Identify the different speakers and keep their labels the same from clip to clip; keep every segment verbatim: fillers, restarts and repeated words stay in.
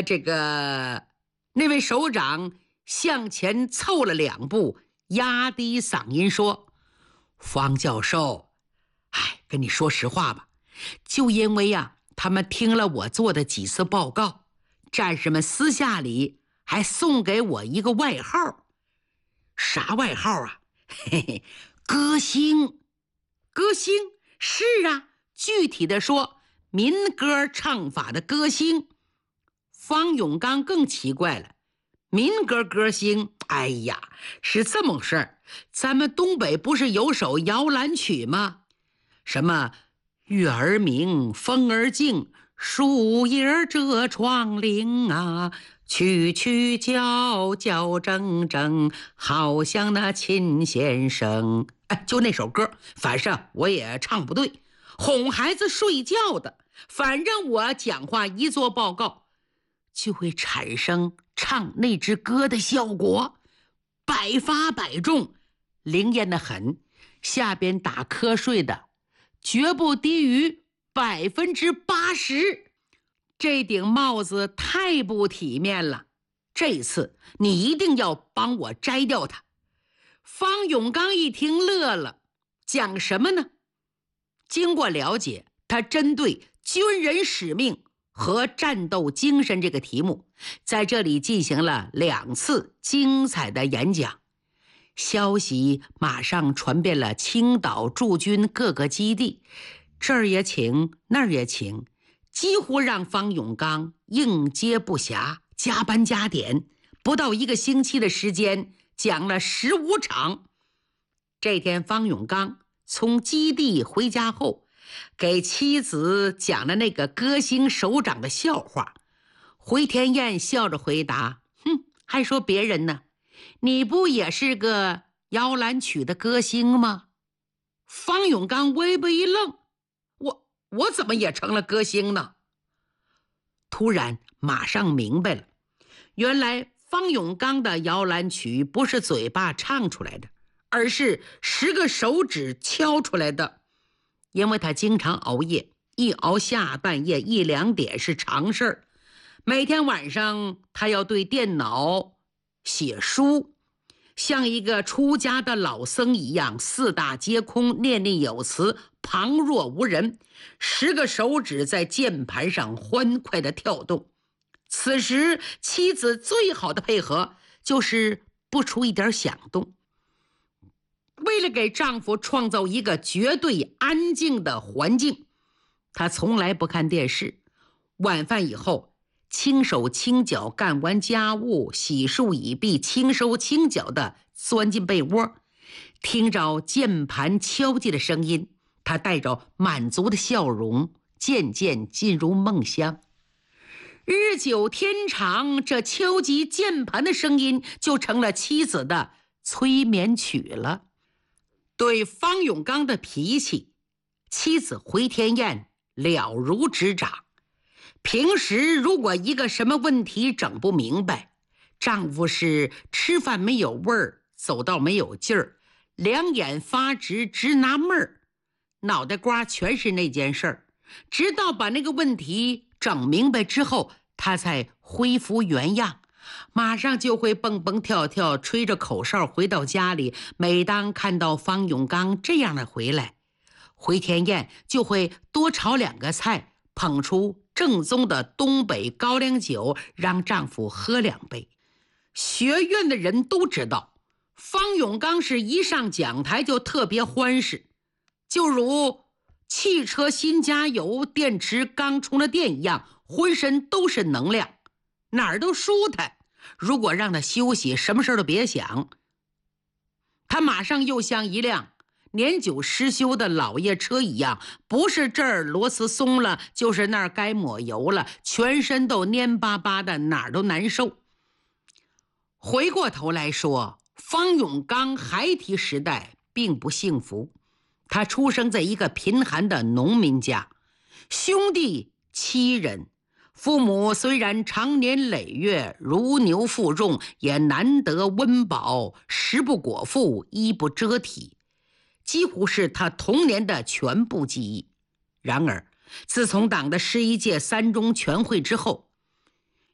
Speaker 1: 这个那位首长向前凑了两步，压低嗓音说：方教授，哎，跟你说实话吧，就因为呀、啊，他们听了我做的几次报告，战士们私下里还送给我一个外号。啥外号啊？嘿嘿，歌星。歌星？是啊，具体的说，民歌唱法的歌星。方永刚更奇怪了，民歌歌星？哎呀，是这么回事儿。咱们东北不是有首摇篮曲吗？什么月儿明，风儿静，树叶遮窗棂啊，曲曲叫叫铮铮，好像那琴弦声。哎，就那首歌，反正我也唱不对，哄孩子睡觉的。反正我讲话一做报告，就会产生唱那支歌的效果，百发百中，灵验的很。下边打瞌睡的绝不低于百分之八十。这顶帽子太不体面了，这次你一定要帮我摘掉它。方永刚一听乐了，讲什么呢？经过了解，他针对军人使命和战斗精神这个题目，在这里进行了两次精彩的演讲。消息马上传遍了青岛驻军各个基地，这儿也请，那儿也请，几乎让方永刚应接不暇，加班加点，不到一个星期的时间讲了十五场。这天方永刚从基地回家后，给妻子讲了那个歌星首长的笑话。回天燕笑着回答：哼，还说别人呢，你不也是个摇篮曲的歌星吗？方永刚微微一愣，我我怎么也成了歌星呢？突然马上明白了，原来方永刚的摇篮曲不是嘴巴唱出来的，而是十个手指敲出来的。因为他经常熬夜，一熬下半夜一两点是常事儿。每天晚上他要对电脑写书，像一个出家的老僧一样，四大皆空，念念有词，旁若无人，十个手指在键盘上欢快地跳动。此时妻子最好的配合就是不出一点响动。为了给丈夫创造一个绝对安静的环境，她从来不看电视。晚饭以后，轻手轻脚干完家务，洗漱已毕，轻手轻脚地钻进被窝，听着键盘敲击的声音，她带着满足的笑容，渐渐进入梦乡。日久天长，这敲击键盘的声音就成了妻子的催眠曲了。对方永刚的脾气，妻子回天燕了如指掌。平时如果一个什么问题整不明白，丈夫是吃饭没有味儿，走道没有劲儿，两眼发直，直纳闷儿，脑袋瓜全是那件事儿。直到把那个问题整明白之后，他才恢复原样，马上就会蹦蹦跳跳，吹着口哨回到家里。每当看到方永刚这样的回来，回天燕就会多炒两个菜，捧出正宗的东北高粱酒，让丈夫喝两杯。学院的人都知道，方永刚是一上讲台就特别欢实，就如汽车新加油，电池刚充了电一样，浑身都是能量，哪儿都舒坦。如果让他休息，什么事都别想，他马上又像一辆年久失修的老爷车一样，不是这儿螺丝松了，就是那儿该抹油了，全身都蔫巴巴的，哪儿都难受。回过头来说，方永刚孩提时代并不幸福。他出生在一个贫寒的农民家，兄弟七人，父母虽然长年累月如牛负重，也难得温饱，食不果腹，衣不遮体，几乎是他童年的全部记忆。然而自从党的十一届三中全会之后，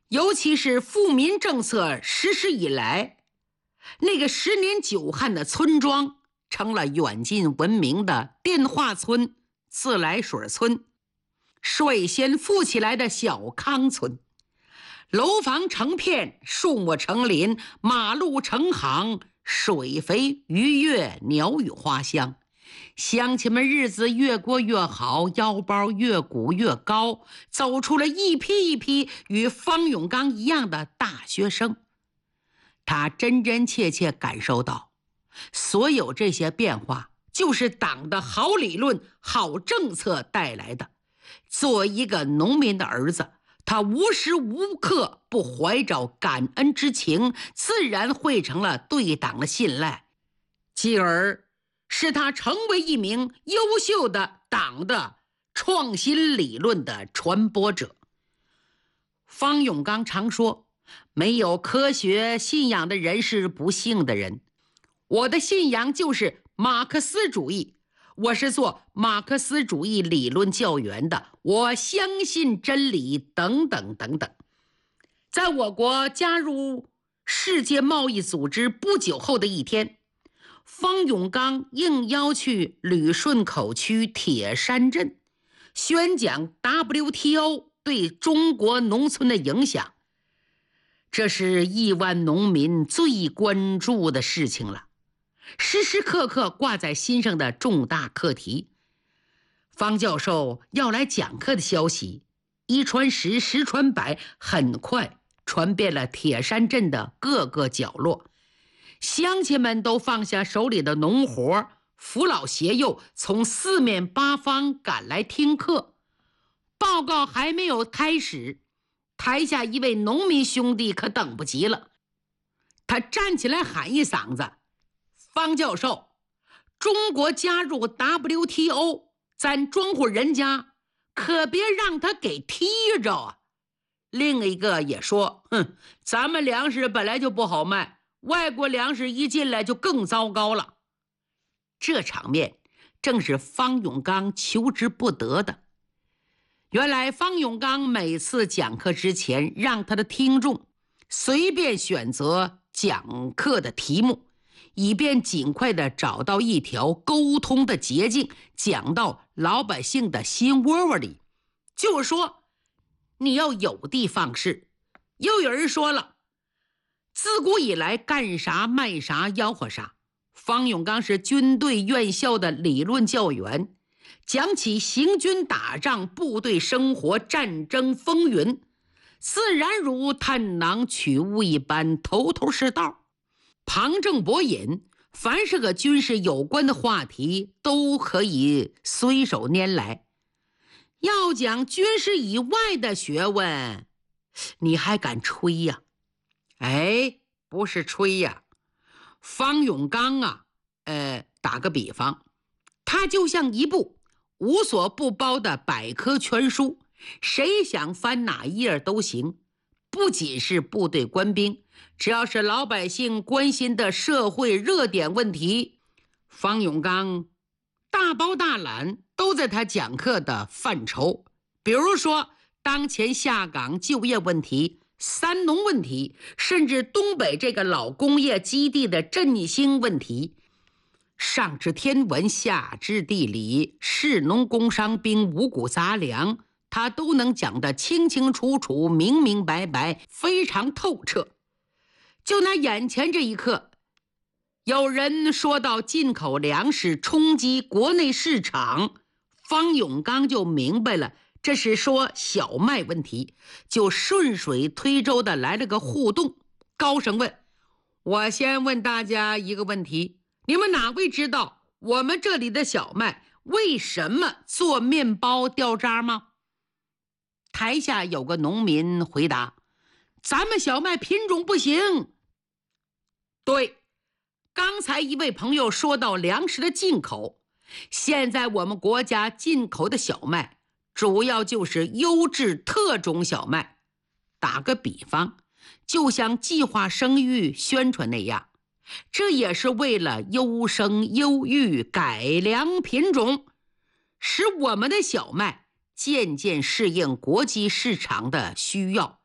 Speaker 1: 尤其是富民政策实施以来，那个十年久旱的村庄成了远近闻名的电话村、自来水村，水先富起来的小康村，楼房成片，树木成林，马路成行，水肥鱼跃，鸟语花香。乡亲们日子越过越好，腰包越鼓越高，走出了一批一批与方永刚一样的大学生。他真真切切感受到，所有这些变化就是党的好理论、好政策带来的。作为一个农民的儿子，他无时无刻不怀着感恩之情，自然汇成了对党的信赖，继而使他成为一名优秀的党的创新理论的传播者。方永刚常说，没有科学信仰的人是不幸的人。我的信仰就是马克思主义，我是做马克思主义理论教员的，我相信真理等等等等。在我国加入世界贸易组织不久后的一天，方永刚应邀去旅顺口区铁山镇宣讲 W T O 对中国农村的影响。这是亿万农民最关注的事情了，时时刻刻挂在心上的重大课题。方教授要来讲课的消息一传十，十传百，很快传遍了铁山镇的各个角落。乡亲们都放下手里的农活，扶老携幼，从四面八方赶来听课。报告还没有开始，台下一位农民兄弟可等不及了，他站起来喊一嗓子：方教授，中国加入 W T O， 咱庄户人家可别让他给踢着啊。另一个也说，哼，咱们粮食本来就不好卖，外国粮食一进来就更糟糕了。这场面正是方永刚求之不得的。原来方永刚每次讲课之前，让他的听众随便选择讲课的题目，以便尽快的找到一条沟通的捷径，讲到老百姓的心窝窝里。就是说，你要有的放矢。又有人说了，自古以来干啥卖啥吆喝啥。方永刚是军队院校的理论教员，讲起行军打仗、部队生活、战争风云，自然如探囊取物一般，头头是道，旁征博引。凡是和军事有关的话题都可以随手拈来。要讲军事以外的学问，你还敢吹呀？哎，不是吹呀。方永刚啊，呃，打个比方，他就像一部无所不包的百科全书，谁想翻哪一页都行。不仅是部队官兵，只要是老百姓关心的社会热点问题，方永刚大包大揽都在他讲课的范畴。比如说当前下岗就业问题、三农问题，甚至东北这个老工业基地的振兴问题，上知天文，下知地理，士农工商兵五谷杂粮，他都能讲得清清楚楚、明明白白，非常透彻。就拿眼前这一刻，有人说到进口粮食冲击国内市场，方永刚就明白了，这是说小麦问题，就顺水推舟的来了个互动。高声问：我先问大家一个问题，你们哪位知道我们这里的小麦为什么做面包掉渣吗？台下有个农民回答：咱们小麦品种不行。对，刚才一位朋友说到粮食的进口，现在我们国家进口的小麦主要就是优质特种小麦。打个比方，就像计划生育宣传那样，这也是为了优生优育改良品种，使我们的小麦渐渐适应国际市场的需要。